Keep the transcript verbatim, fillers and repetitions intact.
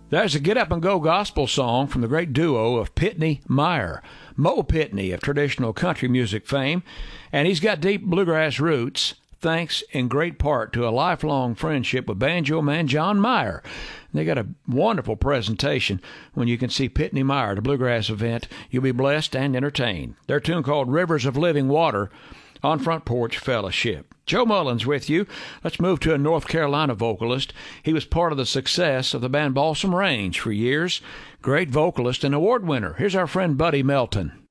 There's a Get Up and Go gospel song from the great duo of Pitney Meyer. Mo Pitney of traditional country music fame, and he's got deep bluegrass roots, thanks in great part to a lifelong friendship with banjo man John Meyer. They got a wonderful presentation. When you can see Pitney Meyer at a bluegrass event, you'll be blessed and entertained. Their tune called Rivers of Living Water on Front Porch Fellowship. Joe Mullins with you. Let's move to a North Carolina vocalist. He was part of the success of the band Balsam Range for years. Great vocalist and award winner. Here's our friend Buddy Melton.